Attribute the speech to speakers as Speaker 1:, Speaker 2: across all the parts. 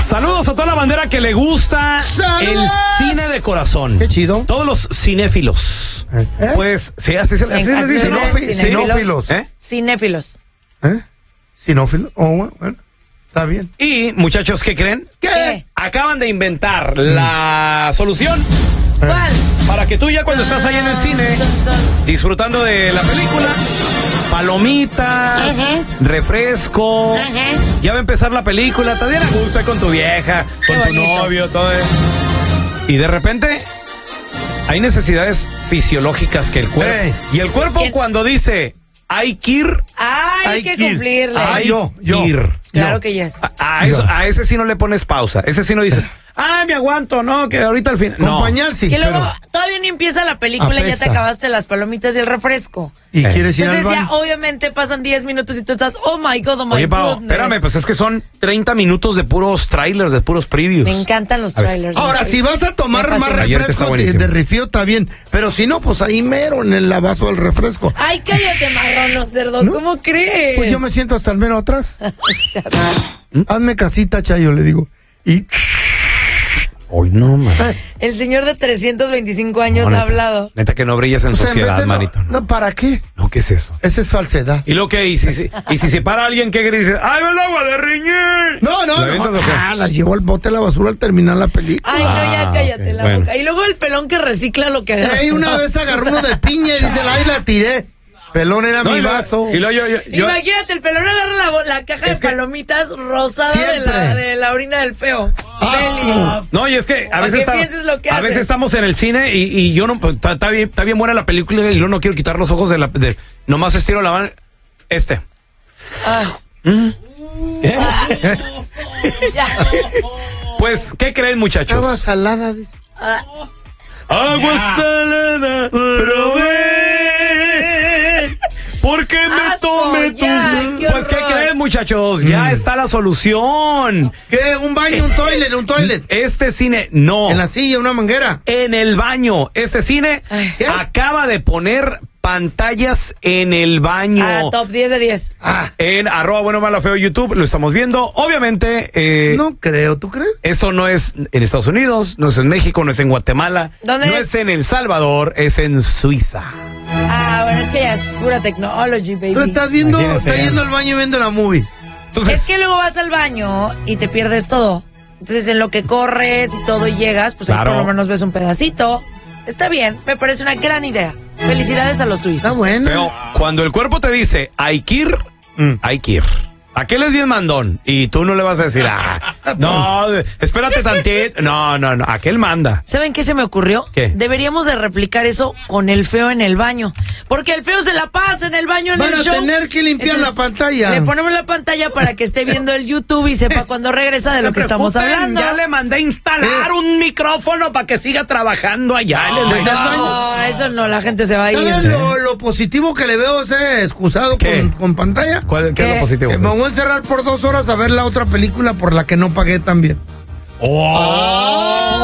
Speaker 1: Saludos a toda la bandera que le gusta el cine de corazón.
Speaker 2: Qué chido.
Speaker 1: Todos los cinéfilos. Pues, sí, así se les dice, ¿no?
Speaker 2: Cinéfilos.
Speaker 3: Cinéfilos.
Speaker 2: Cinófilos. Oh, bueno, está bien.
Speaker 1: Y, muchachos, ¿qué creen?
Speaker 3: ¿Qué?
Speaker 1: Acaban de inventar la solución
Speaker 3: ¿Cuál?
Speaker 1: para que tú ya cuando estás ahí en el cine disfrutando de la película, palomitas, refresco, ya va a empezar la película, te dieron gusto con tu vieja, con tu novio, todo eso. Y de repente hay necesidades fisiológicas que el cuerpo... Y el cuerpo cuando dice... Hay que ir.
Speaker 3: Hay que cumplirle.
Speaker 2: Yo.
Speaker 3: Claro que yes.
Speaker 1: A ese sí no le pones pausa. Ese sí no dices, me aguanto, no, que ahorita al final. No.
Speaker 2: Acompañar, sí.
Speaker 3: Que luego todavía ni empieza la película y ya te acabaste las palomitas y el refresco.
Speaker 2: ¿Y quieres ir al
Speaker 3: Entonces
Speaker 2: baño?
Speaker 3: ya obviamente pasan 10 minutos y tú estás, oh my God, oh my
Speaker 1: Oye, Pao,
Speaker 3: goodness.
Speaker 1: espérame, pues es que son 30 minutos de puros trailers, de puros previews.
Speaker 3: Me encantan los trailers.
Speaker 2: Ahora, si vas a tomar más refresco de refío, está bien. Pero si no, pues ahí mero en el lavazo del refresco.
Speaker 3: Ay, cállate, marrano cerdo, ¿no? ¿Cómo crees?
Speaker 2: Pues yo me siento hasta el mero atrás. Hazme casita, Chayo, le digo. Y...
Speaker 1: Hoy no, man.
Speaker 3: El señor de 325 años
Speaker 1: No,
Speaker 3: ha hablado.
Speaker 1: Neta que no brillas en sociedad, manito.
Speaker 2: No, ¿para qué?
Speaker 1: No, ¿qué es eso?
Speaker 2: Esa es falsedad.
Speaker 1: ¿Y lo que hice? Y si se para alguien, ¿qué dice? ¡Ay, el agua de riñón!
Speaker 2: No. La llevo al bote de la basura al terminar la película.
Speaker 3: Ay, no, ya cállate la
Speaker 1: bueno.
Speaker 3: boca. Y luego el pelón que recicla lo que agarra.
Speaker 2: Ey, una vez agarró uno de piña y dice, ay, la tiré. Pelón era mi vaso.
Speaker 1: Y luego yo
Speaker 3: Imagínate, el pelón agarra la caja de palomitas rosada de la orina del feo.
Speaker 1: No, y es que a veces,
Speaker 3: a
Speaker 1: veces estamos en el cine y yo no, pues, está bien buena la película y yo no quiero quitar los ojos nomás estiro la mano. Pues, ¿qué creen, muchachos?
Speaker 2: Agua salada. Dice.
Speaker 1: Agua salada, probé. Porque me tomé tus... Pues, ¿qué creen, muchachos? Ya está la solución.
Speaker 2: ¿Qué? ¿Un baño? ¿Un toilet?
Speaker 1: Este cine, no.
Speaker 2: ¿En la silla, una manguera?
Speaker 1: En el baño. Este cine acaba de poner pantallas en el baño.
Speaker 3: Top 10 de 10.
Speaker 1: En @buenomalafeo YouTube lo estamos viendo. Obviamente.
Speaker 2: No creo, ¿tú crees?
Speaker 1: Esto no es en Estados Unidos, no es en México, no es en Guatemala.
Speaker 3: ¿Dónde
Speaker 1: no es en El Salvador, es en Suiza.
Speaker 3: Bueno, es que ya es pura technology, baby.
Speaker 2: Tú estás yendo al baño y viendo la movie.
Speaker 1: Entonces,
Speaker 3: es que luego vas al baño y te pierdes todo. Entonces, en lo que corres y todo y llegas, pues ahí por lo menos ves un pedacito. Está bien, me parece una gran idea. Felicidades a los suizos.
Speaker 2: Está bueno.
Speaker 1: Pero cuando el cuerpo te dice, hay que ir, hay que ir. Aquel es bien mandón y tú no le vas a decir, no, espérate tantito. No, aquel manda.
Speaker 3: ¿Saben qué se me ocurrió?
Speaker 1: ¿Qué?
Speaker 3: Deberíamos de replicar eso con el feo en el baño. Porque el feo se la pasa en el baño en el show.
Speaker 2: Van a tener que limpiar la pantalla.
Speaker 3: Le ponemos la pantalla para que esté viendo el YouTube y sepa cuando regresa de lo que estamos hablando.
Speaker 1: Ya le mandé instalar un micrófono para que siga trabajando allá.
Speaker 3: No, eso no, la gente se va a ir.
Speaker 2: ¿Sabes lo positivo que le veo a ese excusado con pantalla?
Speaker 1: ¿Qué es lo positivo?
Speaker 2: Me voy a encerrar por 2 horas a ver la otra película por la que no pagué también.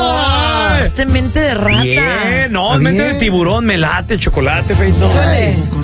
Speaker 3: Este mente de rata.
Speaker 1: Bien, no, mente de tiburón, me late, chocolate, Facebook.